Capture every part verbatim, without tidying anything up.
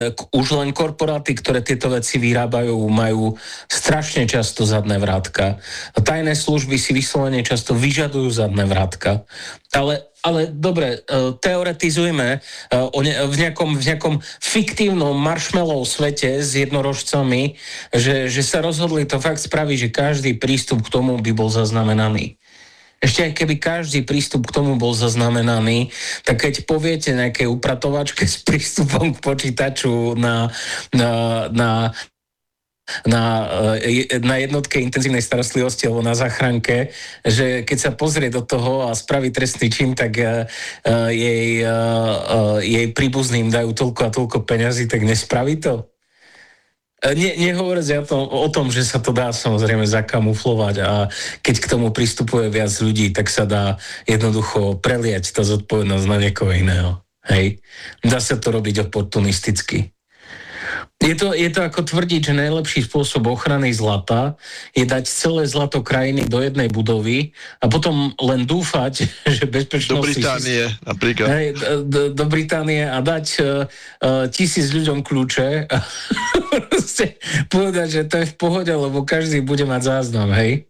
už len korporáty, ktoré tieto veci vyrábajú, majú strašne často zadné vrátka. Tajné služby si vyslovene často vyžadujú zadné vrátka. Ale, ale dobre, teoretizujme o ne, v, nejakom, v nejakom fiktívnom marshmallow svete s jednorožcami, že, že sa rozhodli to fakt spraviť, že každý prístup k tomu by bol zaznamenaný. Ešte aj keby každý prístup k tomu bol zaznamenaný, tak keď poviete nejakej upratovačke s prístupom k počítaču na, na, na, na, na jednotke intenzívnej starostlivosti alebo na záchranke, že keď sa pozrie do toho a spraví trestný čin, tak uh, jej, uh, jej príbuzným dajú toľko a toľko peňazí, tak nespraví to? Ne, nehovoriac o tom, o tom, že sa to dá samozrejme zakamuflovať a keď k tomu pristupuje viac ľudí, tak sa dá jednoducho preliať tá zodpovednosť na niekoho iného. Hej? Dá sa to robiť oportunisticky. Je to, je to ako tvrdiť, že najlepší spôsob ochrany zlata je dať celé zlato krajiny do jednej budovy a potom len dúfať, že bezpečnosť... Do Británie si, napríklad. Hej, do, do Británie a dať uh, uh, tisíc ľuďom kľúče a povedať, že to je v pohode, lebo každý bude mať záznam, hej?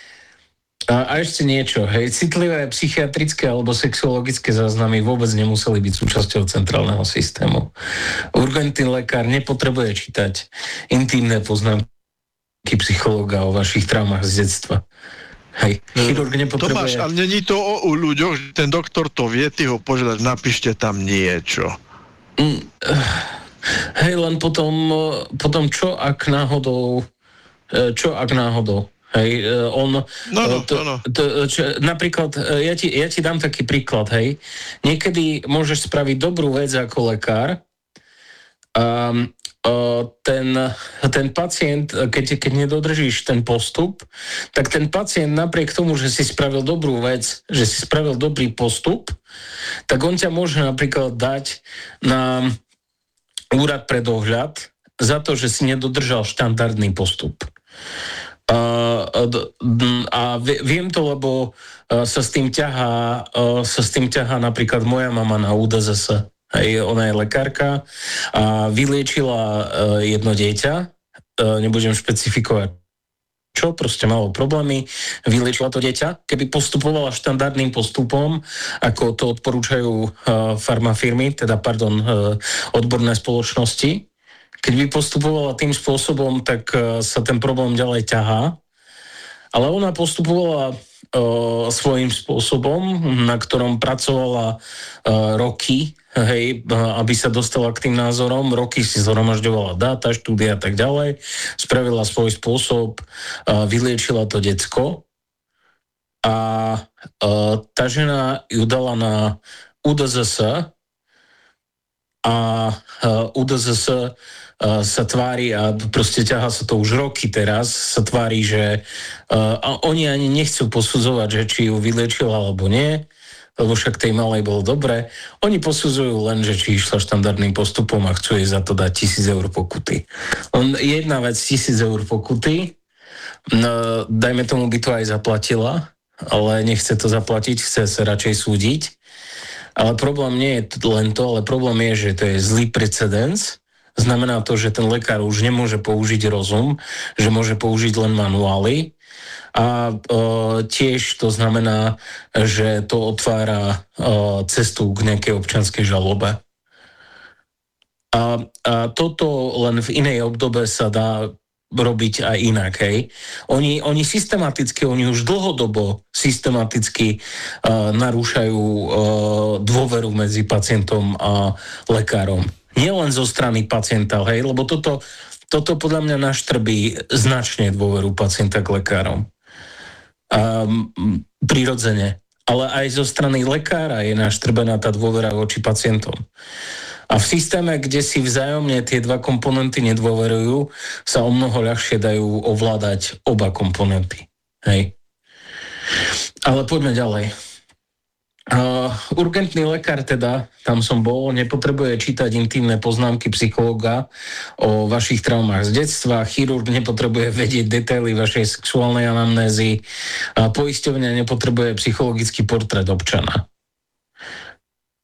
A, a ešte niečo, hej, citlivé psychiatrické alebo sexuologické záznamy vôbec nemuseli byť súčasťou centrálneho systému. Urgentný lekár nepotrebuje čítať intimné poznámky psychológa o vašich traumách z detstva. Hej, chirurg nepotrebuje... Tomáš, ale není to o, u ľuďoch, že ten doktor to vie, ty ho požiadať, napíšte tam niečo. Mm, hej, len potom, potom čo ak náhodou, čo ak náhodou, hej, on... No, no, to, no, no. To, čo, napríklad, ja ti, ja ti dám taký príklad, hej. Niekedy môžeš spraviť dobrú vec ako lekár a ten, ten pacient, keď, keď nedodržíš ten postup, tak ten pacient napriek tomu, že si spravil dobrú vec, že si spravil dobrý postup, tak on ťa môže napríklad dať na úrad pre dohľad za to, že si nedodržal štandardný postup. Uh, a viem to, lebo uh, sa s tým ťahá, uh, sa s tým ťahá napríklad moja mama na ú dé zet es. Hej, ona je lekárka a vyliečila uh, jedno dieťa, uh, nebudem špecifikovať čo, proste malo problémy, vyliečila to dieťa. Keby postupovala štandardným postupom, ako to odporúčajú uh, farmafirmy, teda pardon, uh, odborné spoločnosti, keď by postupovala tým spôsobom, tak uh, sa ten problém ďalej ťahá. Ale ona postupovala uh, svojím spôsobom, na ktorom pracovala uh, roky, hej, aby sa dostala k tým názorom. Roky si zhromažďovala dáta, štúdia a tak ďalej. Spravila svoj spôsob, uh, vyliečila to decko. A uh, tá žena ju dala na ú dé zet es a uh, ú dé zet es Uh, sa tvári a proste ťahá sa to už roky teraz, sa tvári, že uh, a oni ani nechcú posudzovať, že či ju vyliečila alebo nie, lebo však tej malej bolo dobre. Oni posudzujú len, že či išla štandardným postupom a chcú jej za to dať tisíc eur pokuty. On, jedna vec, tisíc eur pokuty, no, dajme tomu by to aj zaplatila, ale nechce to zaplatiť, chce sa radšej súdiť. Ale problém nie je len to, ale problém je, že to je zlý precedens. Znamená to, že ten lekár už nemôže použiť rozum, že môže použiť len manuály a e, tiež to znamená, že to otvára e, cestu k nejakej občianskej žalobe. A, a toto len v inej obdobe sa dá robiť aj inak, hej. Oni, oni systematicky, oni už dlhodobo systematicky uh, narúšajú uh, dôveru medzi pacientom a lekárom. Nie len zo strany pacienta, hej, lebo toto, toto podľa mňa naštrbí značne dôveru pacienta k lekárom. Um, prirodzene. Ale aj zo strany lekára je naštrbená tá dôvera voči pacientom. A v systéme, kde si vzájomne tie dva komponenty nedôverujú, sa o mnoho ľahšie dajú ovládať oba komponenty. Hej. Ale poďme ďalej. Uh, urgentný lekár teda, tam som bol, nepotrebuje čítať intimné poznámky psychológa o vašich traumách z detstva, chirurg nepotrebuje vedieť detaily vašej sexuálnej anamnézy, a poisťovňa nepotrebuje psychologický portrét občana.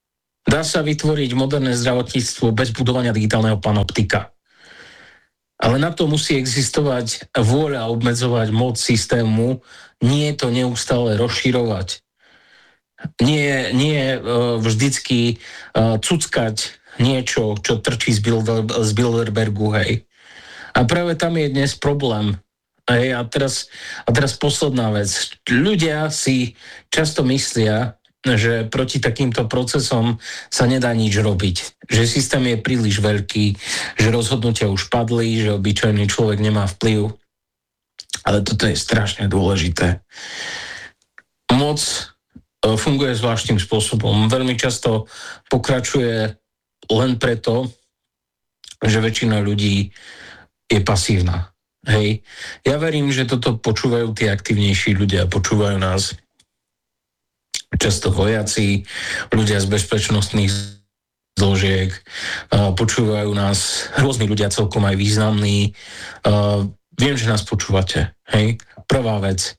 Dá sa vytvoriť moderné zdravotníctvo bez budovania digitálneho panoptika. Ale na to musí existovať vôľa obmedzovať moc systému, nie to neustále rozširovať. Nie, nie uh, vždycky uh, cuckať niečo, čo trčí z, Bilder, z Bilderbergu, hej. A práve tam je dnes problém. Hej, a teraz, a teraz posledná vec. Ľudia si často myslia, že proti takýmto procesom sa nedá nič robiť. Že systém je príliš veľký, že rozhodnutia už padli, že obyčajný človek nemá vplyv. Ale toto je strašne dôležité. Moc funguje zvláštnym spôsobom. Veľmi často pokračuje len preto, že väčšina ľudí je pasívna. Hej. Ja verím, že toto počúvajú tí aktívnejší ľudia, počúvajú nás často vojaci, ľudia z bezpečnostných zložiek, počúvajú nás rôzni ľudia, celkom aj významní. Viem, že nás počúvate. Hej. Prvá vec.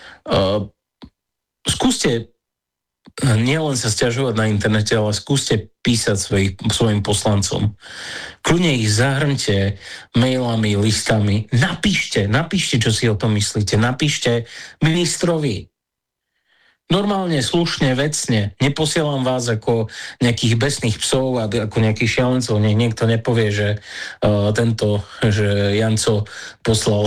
Skúste nielen sa sťažovať na internete, ale skúste písať svojich, svojim poslancom. Kľudne ich zahrňte mailami, listami. Napíšte, napíšte, čo si o tom myslíte. Napíšte ministrovi. Normálne, slušne, vecne. Neposielam vás ako nejakých besných psov, ako nejakých šialencov. Nech niekto nepovie, že uh, tento, že Janco poslal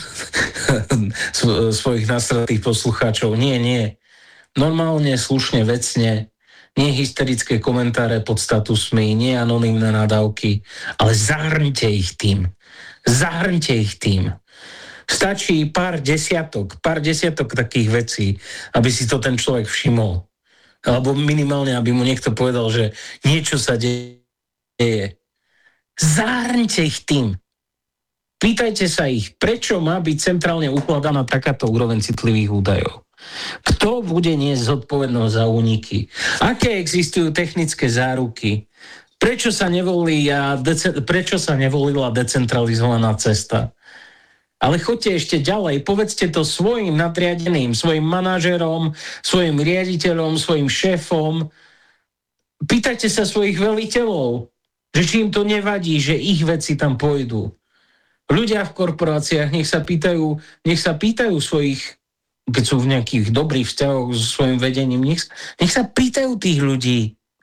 svojich nasratých poslucháčov. Nie, nie. Normálne, slušne, vecne. Nie hysterické komentáre pod statusmi, nie anonymné nadávky, ale zahrňte ich tým. Zahrňte ich tým. Stačí pár desiatok, pár desiatok takých vecí, aby si to ten človek všimol. Alebo minimálne, aby mu niekto povedal, že niečo sa deje. Zahrňte ich tým. Pýtajte sa ich, prečo má byť centrálne ukladaná takáto úroveň citlivých údajov. Kto bude niesť zodpovednosť za úniky? Aké existujú technické záruky? Prečo sa nevolila, prečo sa nevolila decentralizovaná cesta? Ale choďte ešte ďalej, povedzte to svojim nadriadeným, svojim manažerom, svojim riaditeľom, svojim šéfom. Pýtajte sa svojich veliteľov, že či im to nevadí, že ich veci tam pôjdu. Ľudia v korporáciách nech sa pýtajú, nech sa pýtajú svojich, keď sú v nejakých dobrých vzťahoch so svojim vedením, nech, nech sa pýtajú tých ľudí.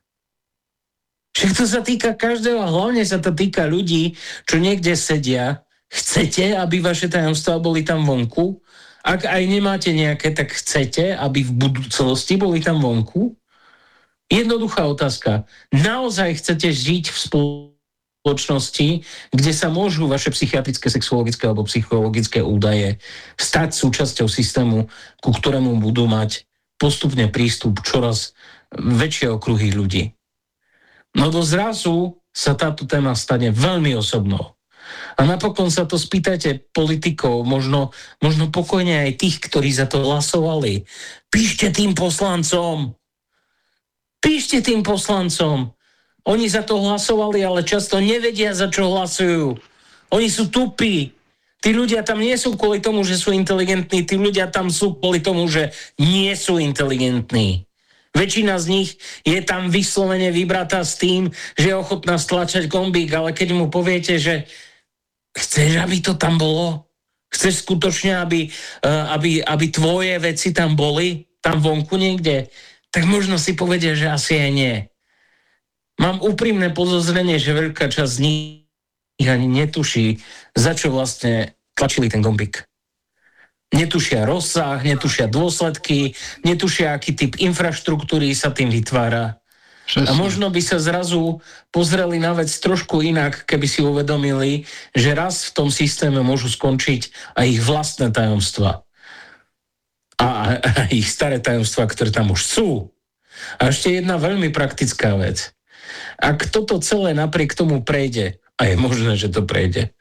Však to sa týka každého a hlavne sa to týka ľudí, čo niekde sedia. Chcete, aby vaše tajomstvá boli tam vonku? Ak aj nemáte nejaké, tak chcete, aby v budúcnosti boli tam vonku? Jednoduchá otázka. Naozaj chcete žiť v spoločnosti, kde sa môžu vaše psychiatrické, sexuologické alebo psychologické údaje stať súčasťou systému, ku ktorému budú mať postupne prístup čoraz väčšie okruhy ľudí? No do zrazu sa táto téma stane veľmi osobnou. A napokon sa to spýtajte politikov, možno, možno pokojne aj tých, ktorí za to hlasovali. Píšte tým poslancom. Píšte tým poslancom. Oni za to hlasovali, ale často nevedia, za čo hlasujú. Oni sú tupí. Tí ľudia tam nie sú kvôli tomu, že sú inteligentní. Tí ľudia tam sú kvôli tomu, že nie sú inteligentní. Väčšina z nich je tam vyslovene vybratá s tým, že je ochotná stlačať gombík, ale keď mu poviete, že chceš, aby to tam bolo? Chceš skutočne, aby, aby, aby tvoje veci tam boli? Tam vonku niekde? Tak možno si povedia, že asi aj nie. Mám úprimné podozrenie, že veľká časť z nich ani netuší, za čo vlastne tlačili ten gombík. Netušia rozsah, netušia dôsledky, netušia, aký typ infraštruktúry sa tým vytvára. A možno by sa zrazu pozreli na vec trošku inak, keby si uvedomili, že raz v tom systéme môžu skončiť aj ich vlastné tajomstvá. A, a ich staré tajomstvá, ktoré tam už sú. A ešte jedna veľmi praktická vec. Ak toto celé napriek tomu prejde, a je možné, že to prejde,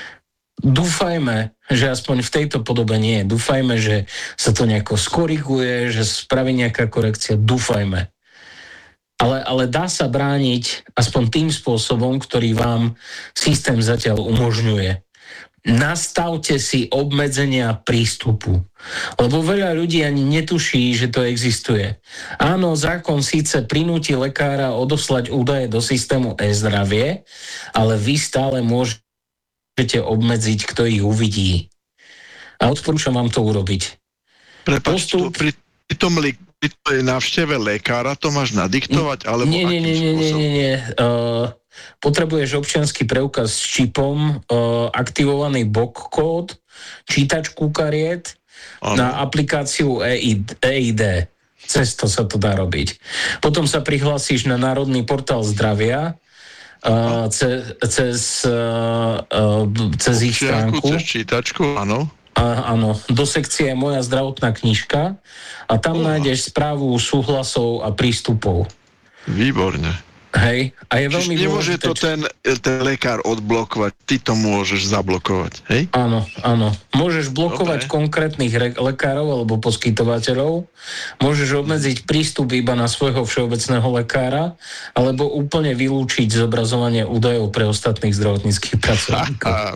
dúfajme, že aspoň v tejto podobe nie. Dúfajme, že sa to nejako skoriguje, že spraví nejaká korekcia. Dúfajme. Ale, ale dá sa brániť aspoň tým spôsobom, ktorý vám systém zatiaľ umožňuje. nastavte si obmedzenia prístupu. Lebo veľa ľudí ani netuší, že to existuje. Áno, zákon síce prinúti lekára odoslať údaje do systému e-zdravie, ale vy stále môžete obmedziť, kto ich uvidí. A odporúčam vám to urobiť. Prepáč, Postup... pri, pri tom li, pri tej návšteve lekára to máš nadiktovať? Alebo nie, nie, nie, nie, nie, nie, nie. Uh, potrebuješ občiansky preukaz s čipom, uh, aktivovaný bok kód, čítačku kariet ano. Na aplikáciu e í dé. Cez to sa to dá robiť. Potom sa prihlásíš na Národný portál zdravia uh, cez, cez, uh, uh, cez ich stránku. Cez čítačku, áno. A, áno, do sekcie Moja zdravotná knižka a tam uh. nájdeš správu súhlasov a prístupov. Výborne. Hej, a je veľmi Čiže nemôže dôležité, to ten, ten lekár odblokovať, ty to môžeš zablokovať, hej? Áno, áno. Môžeš blokovať Dobre. konkrétnych re- lekárov alebo poskytovateľov, môžeš obmedziť prístup iba na svojho všeobecného lekára, alebo úplne vylúčiť zobrazovanie údajov pre ostatných zdravotníckych pracovníkov. A,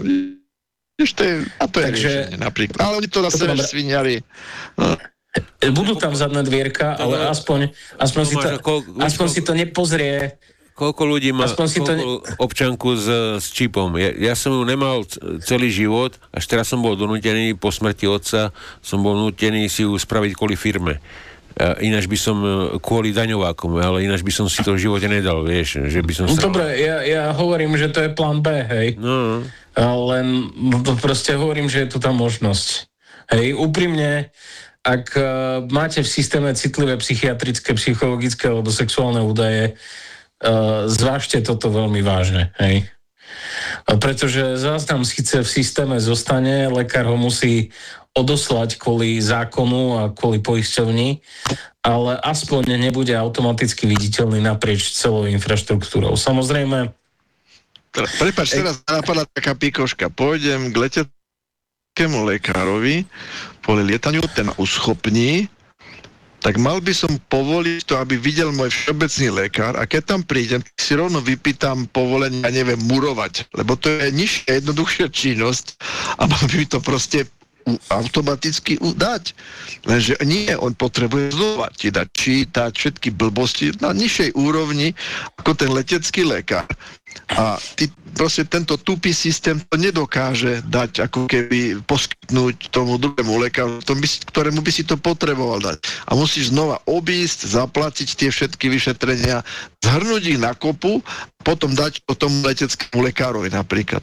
to je, a to je Takže, riešenie napríklad. Ale oni to zase to sviniari. No. Budú tam zadné dvierka, ale aspoň, aspoň, si, to, aspoň si to nepozrie. Koľko ľudí má koľko ne... občanku s, s čipom? Ja, ja som ju nemal celý život, až teraz som bol donútený, po smrti otca som bol nútený si ju spraviť kvôli firme. Ináč by som, kvôli daňovákom, ale ináč by som si to v živote nedal, vieš, že by som sa... Dobre, ja, ja hovorím, že to je plán B, hej. No. Len proste hovorím, že je tu tá možnosť. Hej, úprimne, ak uh, máte v systéme citlivé psychiatrické, psychologické alebo sexuálne údaje, uh, zvážte toto veľmi vážne. Hej. Uh, pretože záznam síce v systéme zostane, lekár ho musí odoslať kvôli zákonu a kvôli poisťovni, ale aspoň nebude automaticky viditeľný naprieč celou infraštruktúrou. Samozrejme... Prepáč, teraz napadla taká pikoška. Pôjdem k leteckému lekárovi, kvôli lietaniu, ten uschopní, tak mal by som povoliť to, aby videl môj všeobecný lekár a keď tam prídem, si rovno vypýtam povolenie, ja neviem, murovať, lebo to je nižšia, jednoduchšia činnosť a mal by to proste automaticky dať. Lenže nie, on potrebuje znova ti dať čítať všetky blbosti na nižšej úrovni ako ten letecký lekár. A ty, proste tento tupý systém to nedokáže dať, ako keby poskytnúť tomu druhému lekáru, ktorému by si to potreboval dať. A musíš znova obísť, zaplatiť tie všetky vyšetrenia, zhrnúť ich na kopu, potom dať to tomu leteckému lekárovi napríklad.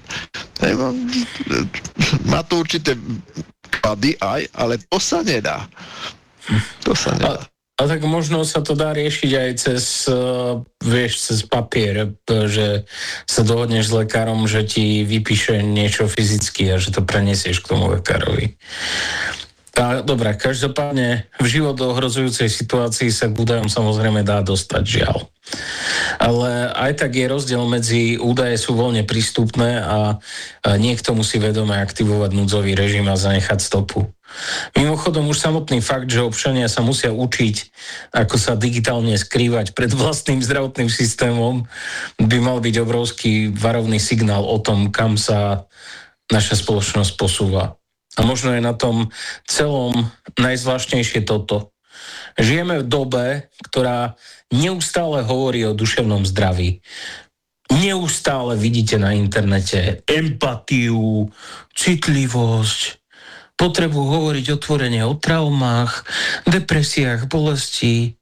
Má to určité klady aj, ale to sa nedá. To sa nedá. A tak možno sa to dá riešiť aj cez, uh, vieš, cez papier, že sa dohodneš s lekárom, že ti vypíše niečo fyzicky a že to prenesieš k tomu lekárovi. A dobré, každopádne v život ohrozujúcej situácii sa k údajom samozrejme dá dostať, žiaľ. Ale aj tak je rozdiel medzi údaje sú voľne prístupné a, a niekto musí vedome aktivovať núdzový režim a zanechať stopu. Mimochodom už samotný fakt, že občania sa musia učiť, ako sa digitálne skrývať pred vlastným zdravotným systémom, by mal byť obrovský varovný signál o tom, kam sa naša spoločnosť posúva. A možno je na tom celom najzvláštnejšie toto. Žijeme v dobe, ktorá neustále hovorí o duševnom zdraví. Neustále vidíte na internete empatiu, citlivosť, potrebu hovoriť otvorene o traumách, depresiách, bolesti,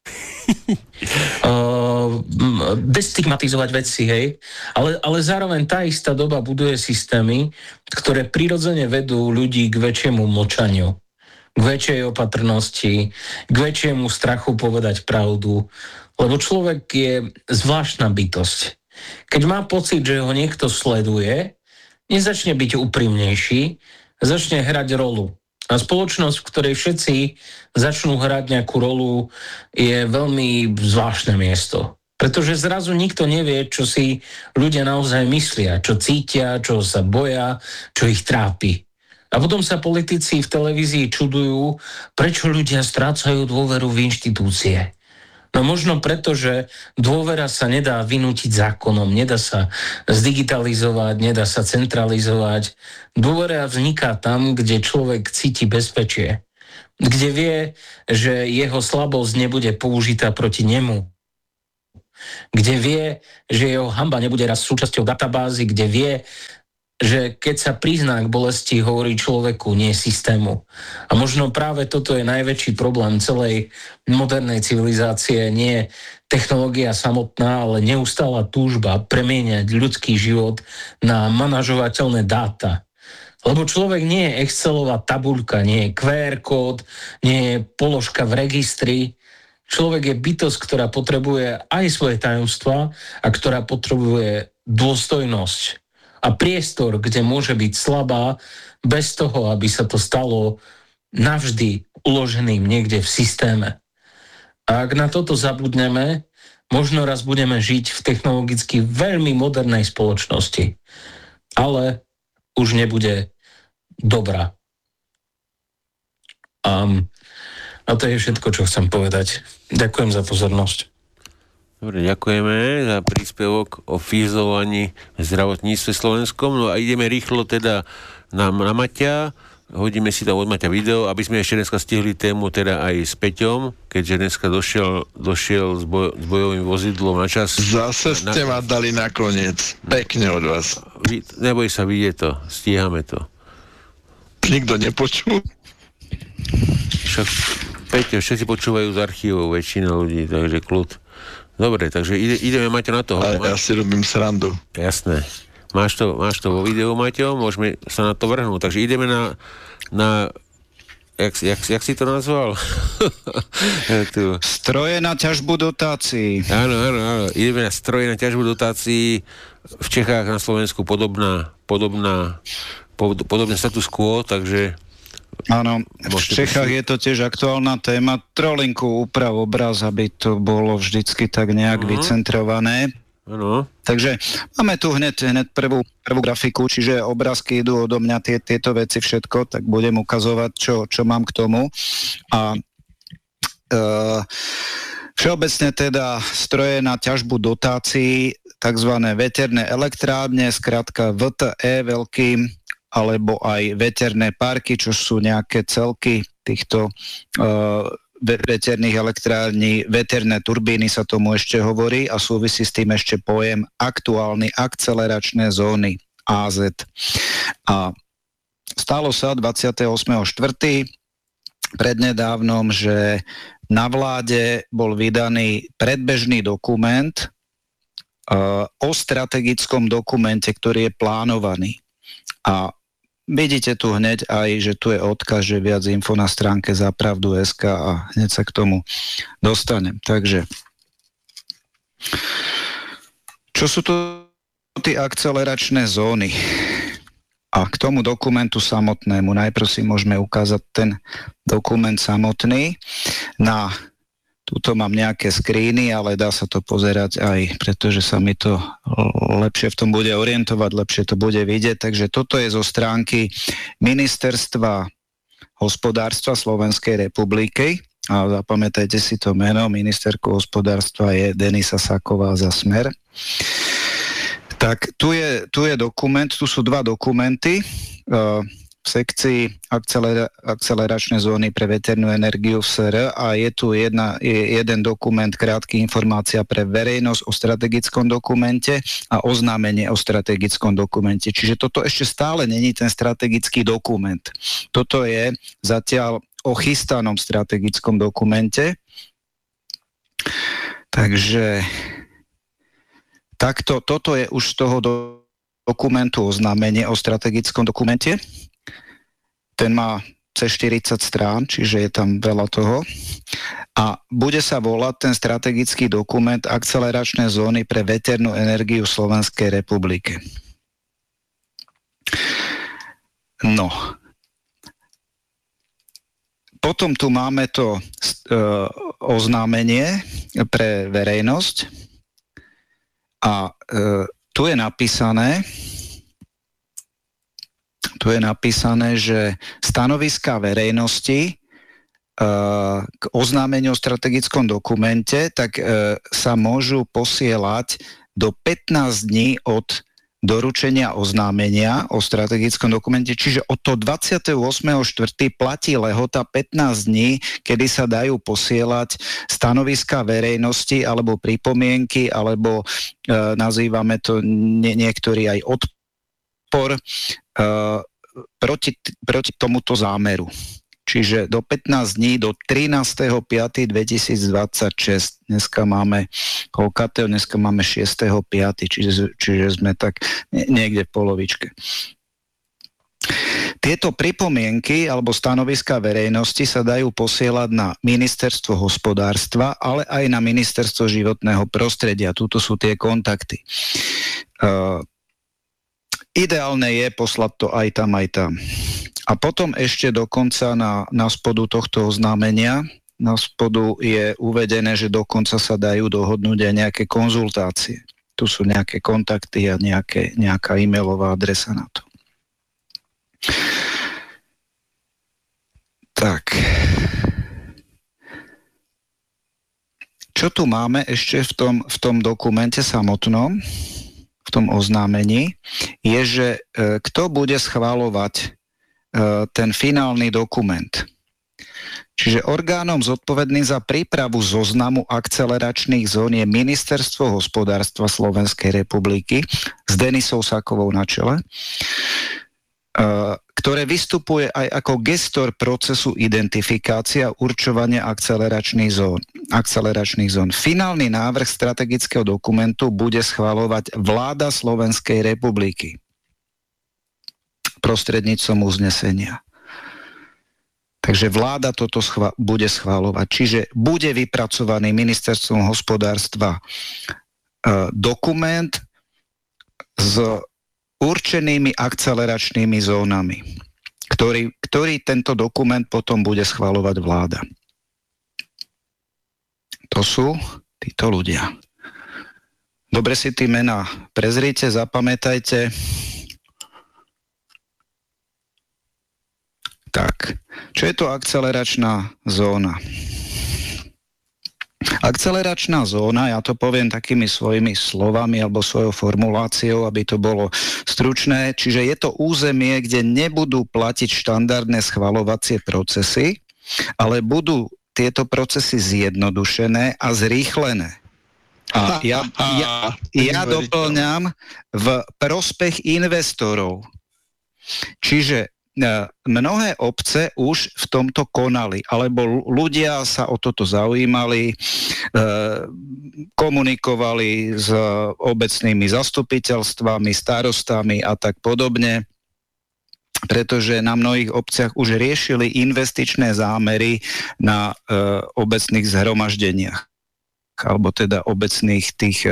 uh, destigmatizovať veci, hej. Ale, ale zároveň tá istá doba buduje systémy, ktoré prirodzene vedú ľudí k väčšiemu mlčaniu, k väčšej opatrnosti, k väčšiemu strachu povedať pravdu, lebo človek je zvláštna bytosť. Keď má pocit, že ho niekto sleduje, nezačne byť úprimnejší, začne hrať rolu. A spoločnosť, v ktorej všetci začnú hrať nejakú rolu, je veľmi zvláštne miesto. Pretože zrazu nikto nevie, čo si ľudia naozaj myslia, čo cítia, čo sa boja, čo ich trápi. A potom sa politici v televízii čudujú, prečo ľudia strácajú dôveru v inštitúcie. No možno preto, že dôvera sa nedá vynútiť zákonom, nedá sa zdigitalizovať, nedá sa centralizovať. Dôvera vzniká tam, kde človek cíti bezpečie, kde vie, že jeho slabosť nebude použitá proti nemu, kde vie, že jeho hanba nebude raz súčasťou databázy, kde vie, že keď sa prizná k bolesti, hovorí človeku, nie systému. A možno práve toto je najväčší problém celej modernej civilizácie, nie technológia samotná, ale neustála túžba premieňať ľudský život na manažovateľné dáta. Lebo človek nie je Excelová tabuľka, nie je kú er kód, nie je položka v registri. Človek je bytosť, ktorá potrebuje aj svoje tajomstvá a ktorá potrebuje dôstojnosť a priestor, kde môže byť slabá, bez toho, aby sa to stalo navždy uloženým niekde v systéme. A ak na toto zabudneme, možno raz budeme žiť v technologicky veľmi modernej spoločnosti. Ale už nebude dobrá. Um, a to je všetko, čo chcem povedať. Ďakujem za pozornosť. Dobre, ďakujeme za príspevok o fízovaní v zdravotníctve slovenskom. No a ideme rýchlo teda na, na Maťa. Hodíme si tam od Maťa video, aby sme ešte dneska stihli tému teda aj s Peťom, keďže dneska došiel, došiel s, boj, s bojovým vozidlom na čas. Zase ste na... ma dali nakoniec. Pekne od vás. Neboj sa, vidieť to. Stíhame to. Nikto nepočul? Však, Peťo, všetci počúvajú z archívov, väčšina ľudí, takže kľud. Dobre, takže ide, ideme, Maťo, na to. Ale ja si robím srandu. Jasné. Máš to, máš to vo videu, Maťo, môžeme sa na to vrhnúť. Takže ideme na... na jak, jak, jak si to nazval? Stroje na ťažbu dotácií. Áno, áno, áno. Ideme na stroje na ťažbu dotácií. V Čechách, na Slovensku podobná, podobná, podobný status quo, takže... Áno, v Čechách je to tiež aktuálna téma. Trolinku úprav obraz, aby to bolo vždycky tak nejak uh-huh. vycentrované. Áno. Takže máme tu hneď, hneď prvú, prvú grafiku, čiže obrázky idú odo mňa, tie, tieto veci všetko, tak budem ukazovať, čo, čo mám k tomu. A e, všeobecne teda stroje na ťažbu dotácií, takzvané veterné elektrárne, skrátka vé té é veľký, alebo aj veterné parky, čo sú nejaké celky týchto uh, veterných elektrární, veterné turbíny sa tomu ešte hovorí a súvisí s tým ešte pojem aktuálny akceleračné zóny á zet. A stalo sa dvadsiateho ôsmeho štvrtého prednedávnom, že na vláde bol vydaný predbežný dokument uh, o strategickom dokumente, ktorý je plánovaný. A vidíte tu hneď aj, že tu je odkaz, že viac info na stránke zapravdu bodka es ká a hneď sa k tomu dostanem. Takže, čo sú to tie akceleračné zóny? A k tomu dokumentu samotnému, najprv si môžeme ukázať ten dokument samotný. Na tuto mám nejaké screeny, ale dá sa to pozerať aj, pretože sa mi to lepšie v tom bude orientovať, lepšie to bude vidieť. Takže toto je zo stránky Ministerstva hospodárstva Slovenskej republiky. A zapamätajte si to meno, ministerkou hospodárstva je Denisa Saková za Smer. Tak tu je, tu je dokument, tu sú dva dokumenty. Uh, v sekcii akcelera- akceleračné zóny pre veternú energiu v es er a je tu jedna, je jeden dokument, krátky informácia pre verejnosť o strategickom dokumente a oznámenie o strategickom dokumente. Čiže toto ešte stále není ten strategický dokument. Toto je zatiaľ o chystanom strategickom dokumente. Takže takto, toto je už z toho do- dokumentu oznámenie o strategickom dokumente. Ten má cez štyridsať strán, čiže je tam veľa toho. A bude sa volať ten strategický dokument Akceleračné zóny pre veternú energiu v Slovenskej republike. No. Potom tu máme to uh, oznámenie pre verejnosť a uh, tu je napísané, tu je napísané, že stanoviská verejnosti k oznámeniu o strategickom dokumente, tak sa môžu posielať do pätnásť dní od doručenia oznámenia o strategickom dokumente, čiže od toho dvadsiateho ôsmeho štvrtého platí lehota pätnásť dní, kedy sa dajú posielať stanoviská verejnosti alebo pripomienky, alebo e, nazývame to nie, niektorí aj odpor e, proti, proti tomuto zámeru. Čiže do pätnásť dní, do trinásteho piateho dvetisícdvadsaťšesť. Dneska máme koľkatého, dneska máme šiesteho piateho Čiže, čiže sme tak niekde v polovičke. Tieto pripomienky alebo stanoviská verejnosti sa dajú posielať na Ministerstvo hospodárstva, ale aj na Ministerstvo životného prostredia. Tuto sú tie kontakty. Uh, ideálne je poslať to aj tam, aj tam. A potom ešte dokonca na, na spodu tohto oznámenia, na spodu je uvedené, že dokonca sa dajú dohodnúť aj nejaké konzultácie. Tu sú nejaké kontakty a nejaké, nejaká e-mailová adresa na to. Tak. Čo tu máme ešte v tom, v tom dokumente samotnom, v tom oznámení, je, že e, kto bude schvaľovať ten finálny dokument. Čiže orgánom zodpovedným za prípravu zoznamu akceleračných zón je Ministerstvo hospodárstva Slovenskej republiky s Denisou Sakovou na čele, ktoré vystupuje aj ako gestor procesu identifikácia a určovania akceleračných zón. akceleračných zón. Finálny návrh strategického dokumentu bude schvaľovať vláda Slovenskej republiky prostredníctvom uznesenia. Takže vláda toto schva- bude schvaľovať. Čiže bude vypracovaný Ministerstvom hospodárstva e, dokument s určenými akceleračnými zónami, ktorý, ktorý tento dokument potom bude schvaľovať vláda. To sú títo ľudia. Dobre si tí mená prezrite, zapamätajte. Tak, čo je to akceleračná zóna? Akceleračná zóna, ja to poviem takými svojimi slovami alebo svojou formuláciou, aby to bolo stručné, čiže je to územie, kde nebudú platiť štandardné schvaľovacie procesy, ale budú tieto procesy zjednodušené a zrýchlené. A ja, ja, ja doplňam v prospech investorov. Čiže mnohé obce už v tomto konali, alebo ľudia sa o toto zaujímali, komunikovali s obecnými zastupiteľstvami, starostami a tak podobne, pretože na mnohých obciach už riešili investičné zámery na obecných zhromaždeniach, alebo teda obecných tých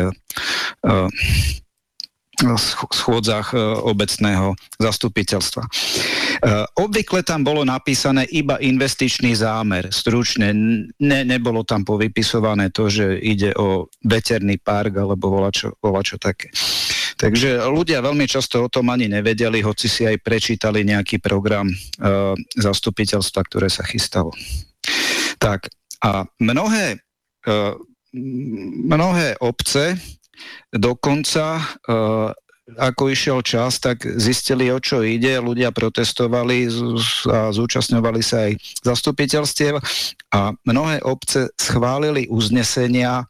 schôdzach obecného zastupiteľstva. Obvykle tam bolo napísané iba investičný zámer. Stručne ne, nebolo tam povypisované to, že ide o veterný park alebo volačo, volačo také. Takže ľudia veľmi často o tom ani nevedeli, hoci si aj prečítali nejaký program uh, zastupiteľstva, ktoré sa chystalo. Tak a mnohé, uh, mnohé obce dokonca, uh, ako išiel čas, tak zistili, o čo ide. Ľudia protestovali a zúčastňovali sa aj zastupiteľstiev a mnohé obce schválili uznesenia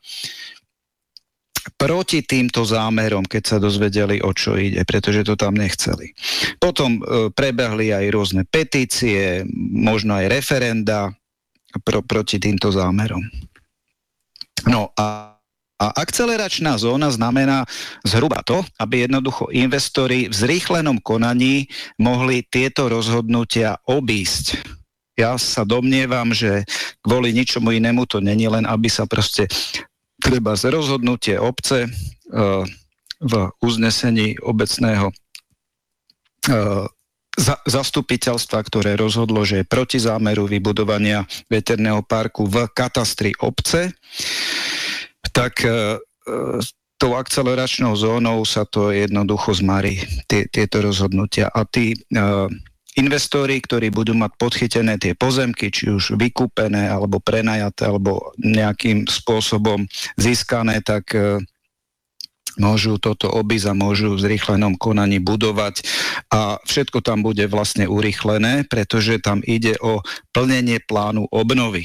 proti týmto zámerom, keď sa dozvedeli, o čo ide, pretože to tam nechceli. Potom uh, prebehli aj rôzne petície, možno aj referenda pro, proti týmto zámerom. No a A akceleračná zóna znamená zhruba to, aby jednoducho investori v zrýchlenom konaní mohli tieto rozhodnutia obísť. Ja sa domnievam, že kvôli ničomu inému to není, len aby sa proste treba z rozhodnutie obce uh, v uznesení obecného uh, za, zastupiteľstva, ktoré rozhodlo, že je proti zámeru vybudovania veterného parku v katastri obce, tak e, tou akceleračnou zónou sa to jednoducho zmarí, tie, tieto rozhodnutia. A tí e, investori, ktorí budú mať podchytené tie pozemky, či už vykúpené, alebo prenajaté, alebo nejakým spôsobom získané, tak môžu toto obísť a môžu v zrýchlenom konaní budovať a všetko tam bude vlastne urýchlené, pretože tam ide o plnenie plánu obnovy.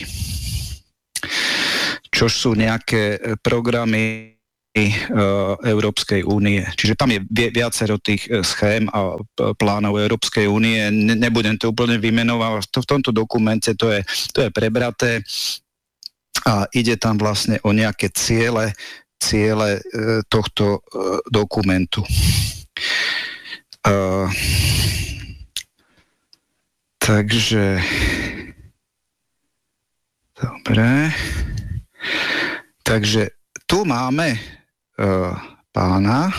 Čo sú nejaké programy Európskej únie. Čiže tam je viacero tých schém a plánov Európskej únie. Nebudem to úplne vymenovať. V tomto dokumente to je, to je prebraté a ide tam vlastne o nejaké ciele ciele e, tohto e, dokumentu. E, takže dobre. Takže tu máme e, pána,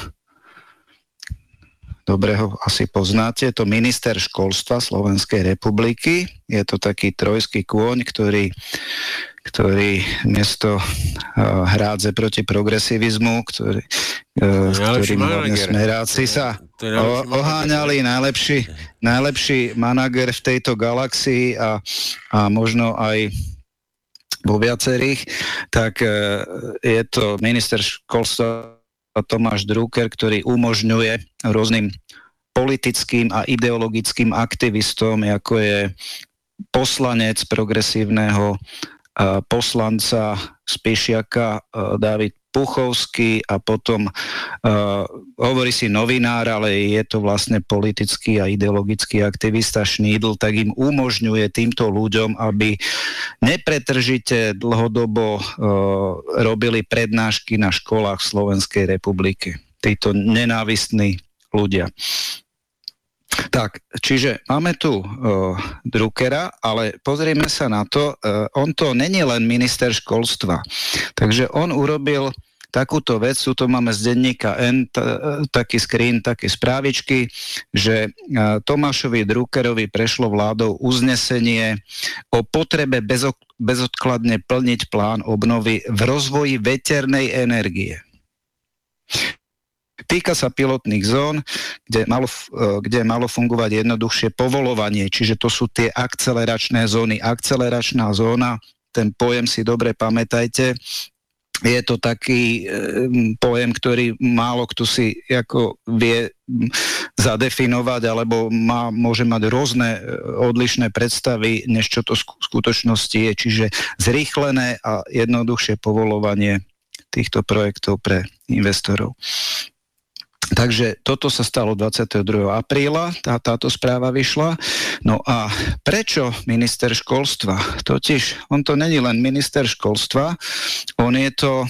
dobre ho asi poznáte, je to minister školstva Slovenskej republiky. Je to taký trojský kôň, ktorý ktorý miesto uh, hrádze proti progresivizmu, ktorý, uh, ktorým hlavne smeráci sa o, oháňali, najlepší, najlepší manager v tejto galaxii a, a možno aj vo viacerých, tak uh, je to minister školstva Tomáš Drucker, ktorý umožňuje rôznym politickým a ideologickým aktivistom, ako je poslanec progresívneho poslanca Spišiaka Dávid Puchovský a potom uh, hovorí si novinár, ale je to vlastne politický a ideologický aktivista Šnídl, tak im umožňuje týmto ľuďom, aby nepretržite dlhodobo uh, robili prednášky na školách v Slovenskej republike. Títo nenávistní ľudia. Tak, čiže máme tu uh, Druckera, ale pozrieme sa na to, uh, on to není len minister školstva. Takže on urobil takúto vec, tu to máme z denníka N, t- taký screen, také správičky, že uh, Tomášovi Druckerovi prešlo vládou uznesenie o potrebe bezok- bezodkladne plniť plán obnovy v rozvoji veternej energie. Týka sa pilotných zón, kde malo, kde malo fungovať jednoduchšie povolovanie, čiže to sú tie akceleračné zóny. Akceleračná zóna, ten pojem si dobre pamätajte, je to taký pojem, ktorý málo kto si ako vie zadefinovať, alebo má, môže mať rôzne odlišné predstavy, než čo to v skutočnosti je. Čiže zrýchlené a jednoduchšie povolovanie týchto projektov pre investorov. Takže toto sa stalo dvadsiateho druhého apríla, tá, táto správa vyšla. No a prečo minister školstva? Totiž on to není len minister školstva, on je to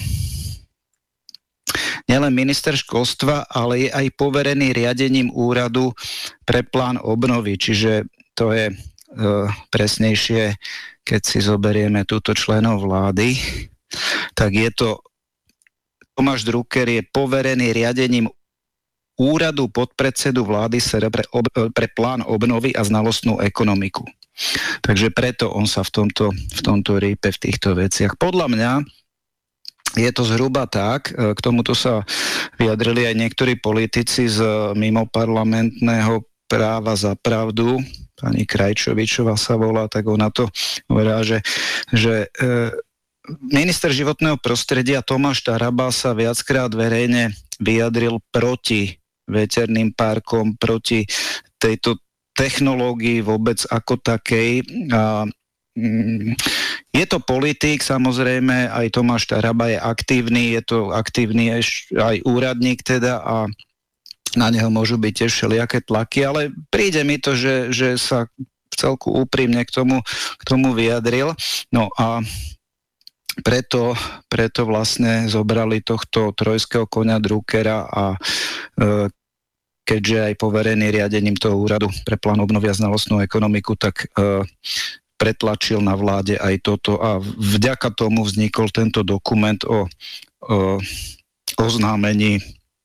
nielen minister školstva, ale je aj poverený riadením úradu pre plán obnovy, čiže to je e, presnejšie, keď si zoberieme túto členov vlády, tak je to Tomáš Drucker je poverený riadením úradu podpredsedu vlády es er pre, ob, pre plán obnovy a znalostnú ekonomiku. Takže preto on sa v tomto, v tomto rýpe v týchto veciach. Podľa mňa je to zhruba tak, k tomuto sa vyjadrili aj niektorí politici z mimoparlamentného práva za pravdu, pani Krajčovičová sa volá, tak ona to hovorá, že, že e, minister životného prostredia Tomáš Taraba sa viackrát verejne vyjadril proti veterným parkom, proti tejto technológii vôbec ako takej. A je to politik, samozrejme, aj Tomáš Taraba je aktívny, je to aktívny aj úradník teda a na neho môžu byť tiež všelijaké tlaky, ale príde mi to, že, že sa celku úprimne k tomu, k tomu vyjadril. No a Preto, preto vlastne zobrali tohto trojského koňa Druckera a e, keďže aj poverený riadením toho úradu pre plán obnovy a znalostnú ekonomiku, tak e, pretlačil na vláde aj toto a vďaka tomu vznikol tento dokument o, o oznámení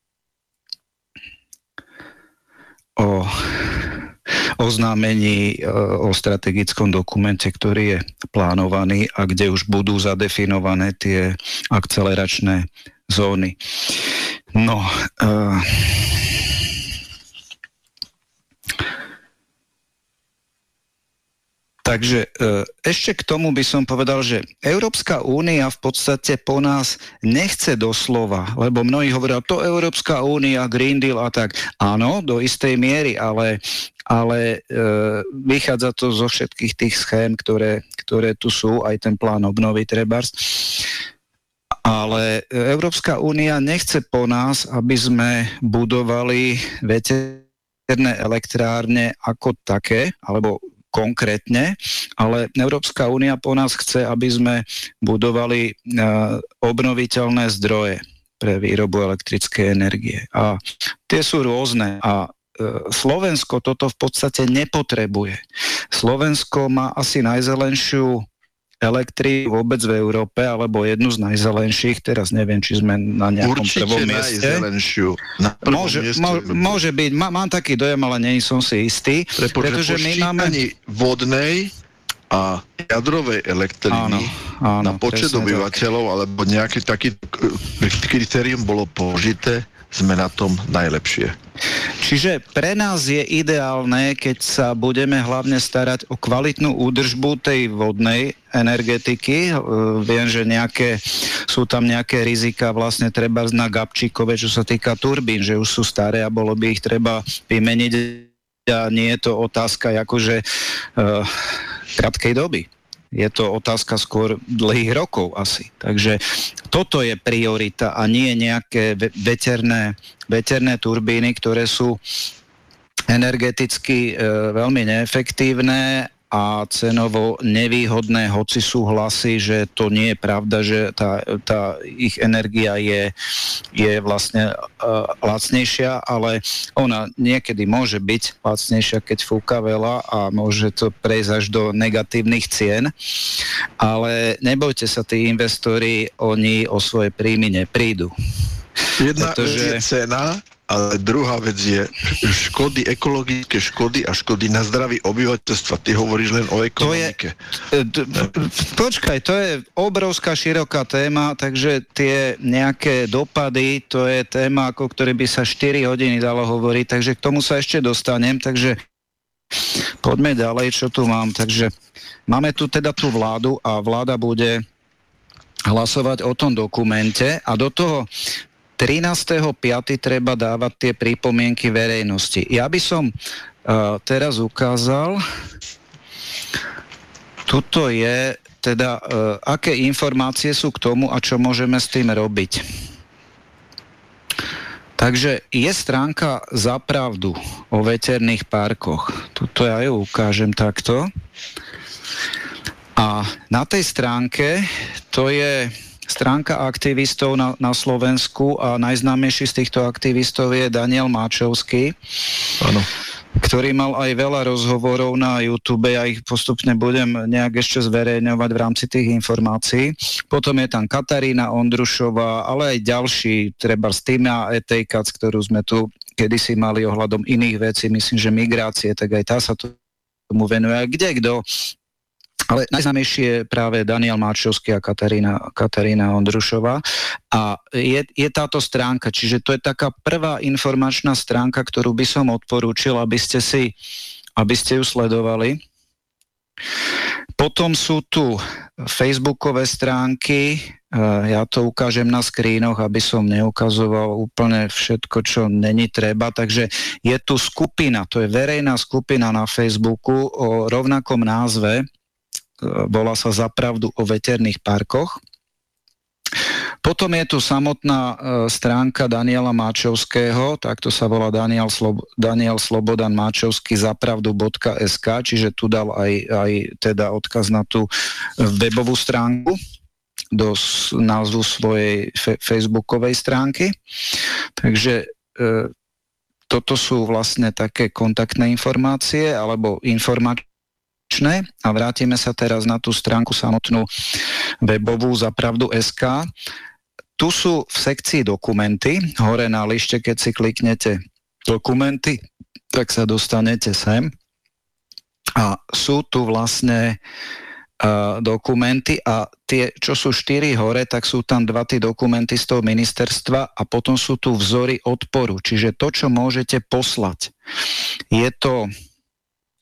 o oznámení o strategickom dokumente, ktorý je plánovaný a kde už budú zadefinované tie akceleračné zóny. No, uh, Takže ešte k tomu by som povedal, že Európska únia v podstate po nás nechce doslova, lebo mnohí hovoria, to Európska únia, Green Deal a tak. Áno, do istej miery, ale, ale e, vychádza to zo všetkých tých schém, ktoré, ktoré tu sú, aj ten plán obnovy trebárs. Ale Európska únia nechce po nás, aby sme budovali veterné elektrárne ako také, alebo konkrétne, ale Európska únia po nás chce, aby sme budovali uh, obnoviteľné zdroje pre výrobu elektrickej energie. A tie sú rôzne a uh, Slovensko toto v podstate nepotrebuje. Slovensko má asi najzelenšiu elektrínu vôbec v Európe, alebo jednu z najzelenších, teraz neviem, či sme na nejakom Určite prvom mieste. najzelenšiu. Na prvom môže, mieste mo, môže byť, má, mám taký dojem, ale nie som si istý. Prepočne, pretože my máme vodnej a jadrovej elektriny áno, áno, na počet obyvateľov, tak. Alebo nejaký taký kritérium bolo použité, sme na tom najlepšie. Čiže pre nás je ideálne, keď sa budeme hlavne starať o kvalitnú údržbu tej vodnej energetiky. Viem, že nejaké, sú tam nejaké rizika vlastne treba na Gabčíkove, čo sa týka turbín, že už sú staré a bolo by ich treba vymeniť. A nie je to otázka akože uh, krátkej doby. Je to otázka skôr dlhých rokov asi. Takže toto je priorita a nie nejaké veterné, veterné turbíny, ktoré sú energeticky e, veľmi neefektívne a cenovo nevýhodné, hoci sú hlasy, že to nie je pravda, že tá, tá ich energia je, je vlastne uh, lacnejšia, ale ona niekedy môže byť lacnejšia, keď fúka veľa a môže to prejsť až do negatívnych cien, ale nebojte sa, tí investori, oni o svoje príjmy neprídu. Jedna Pretože... vec je cena, ale druhá vec je škody, ekologické škody a škody na zdraví obyvateľstva. Ty hovoríš len o ekonomike. To je, počkaj, to je obrovská, široká téma, takže tie nejaké dopady, to je téma, ako ktorej by sa štyri hodiny dalo hovoriť, takže k tomu sa ešte dostanem, takže poďme ďalej, čo tu mám. Takže máme tu teda tú vládu a vláda bude hlasovať o tom dokumente a do toho trinásteho piateho treba dávať tie pripomienky verejnosti. Ja by som uh, teraz ukázal, tuto je teda, uh, aké informácie sú k tomu a čo môžeme s tým robiť. Takže je stránka Za pravdu o veterných parkoch. Tuto ja ju ukážem takto. A na tej stránke to je stránka aktivistov na, na Slovensku a najznámejší z týchto aktivistov je Daniel Máčovský, áno, ktorý mal aj veľa rozhovorov na YouTube, ja ich postupne budem nejak ešte zverejňovať v rámci tých informácií. Potom je tam Katarína Ondrušová, ale aj ďalší, treba Stina Etejkac, ktorú sme tu kedysi mali ohľadom iných vecí, myslím, že migrácie, tak aj tá sa tomu venuje. Kde kto? Ale najznámejší je práve Daniel Máčovský a Katarína, Katarína Ondrušová. A je, je táto stránka, čiže to je taká prvá informačná stránka, ktorú by som odporúčil, aby ste si, aby ste ju sledovali. Potom sú tu facebookové stránky, ja to ukážem na skrínoch, aby som neukazoval úplne všetko, čo není treba. Takže je tu skupina, to je verejná skupina na Facebooku o rovnakom názve, volá sa Za pravdu o veterných parkoch. Potom je tu samotná e, stránka Daniela Máčovského, takto sa volá Daniel, Slob- Daniel Slobodan Máčovský zapravdu bodka es ká, čiže tu dal aj, aj teda odkaz na tú webovú stránku do s- názvu svojej fe- facebookovej stránky. Takže e, toto sú vlastne také kontaktné informácie alebo informácie. A vrátime sa teraz na tú stránku samotnú webovú zapravdu bodka es ká. Tu sú v sekcii dokumenty, hore na lište, keď si kliknete dokumenty, tak sa dostanete sem. A sú tu vlastne uh, dokumenty a tie, čo sú štyri hore, tak sú tam dva tie dokumenty z toho ministerstva a potom sú tu vzory odporu. Čiže to, čo môžete poslať, je to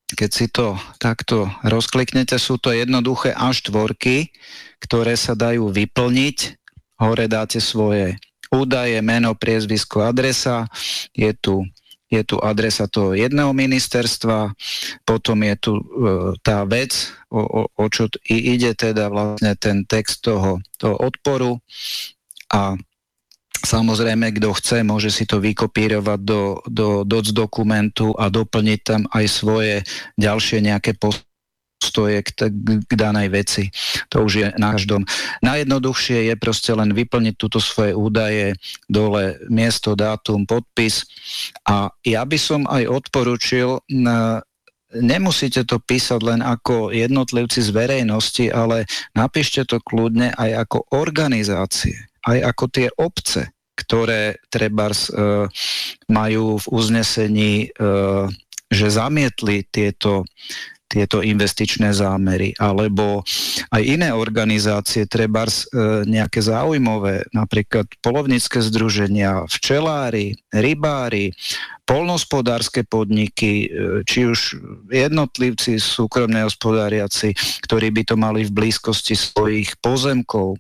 keď si to takto rozkliknete, sú to jednoduché á štyri, ktoré sa dajú vyplniť. Hore dáte svoje údaje, meno, priezvisko, adresa. Je tu, je tu adresa toho jedného ministerstva, potom je tu e, tá vec, o, o, o čo t- ide teda vlastne ten text toho, toho odporu a samozrejme, kto chce, môže si to vykopírovať do, do doc dokumentu a doplniť tam aj svoje ďalšie nejaké postoje k, t- k danej veci. To už je na každom. Najjednoduchšie je proste len vyplniť túto svoje údaje, dole miesto, dátum, podpis a ja by som aj odporučil, na, nemusíte to písať len ako jednotlivci z verejnosti, ale napíšte to kľudne aj ako organizácie, aj ako tie obce, ktoré trebárs e, majú v uznesení, e, že zamietli tieto, tieto investičné zámery, alebo aj iné organizácie, trebárs e, nejaké záujmové, napríklad poľovnícke združenia, včelári, rybári, poľnohospodárske podniky, či už jednotlivci, súkromne hospodáriaci, ktorí by to mali v blízkosti svojich pozemkov,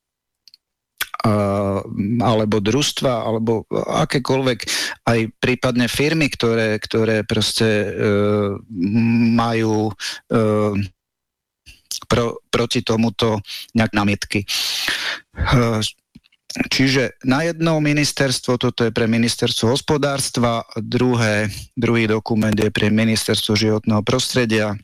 alebo družstva, alebo akékoľvek aj prípadne firmy, ktoré, ktoré proste e, majú e, pro, proti tomuto nejak námietky. E, čiže na jedno ministerstvo, toto je pre ministerstvo hospodárstva, druhé, druhý dokument je pre ministerstvo životného prostredia.